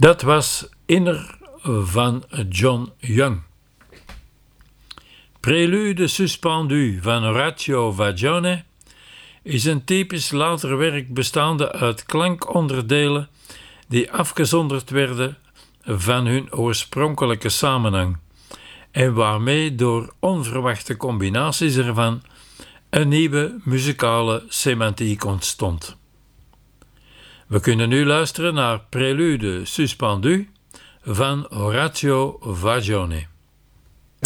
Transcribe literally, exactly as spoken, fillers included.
Dat was Inner van John Young. Prélude suspendu van Orazio Vagione is een typisch later werk bestaande uit klankonderdelen die afgezonderd werden van hun oorspronkelijke samenhang en waarmee door onverwachte combinaties ervan een nieuwe muzikale semantiek ontstond. We kunnen nu luisteren naar Prélude suspendu van Orazio Vagione.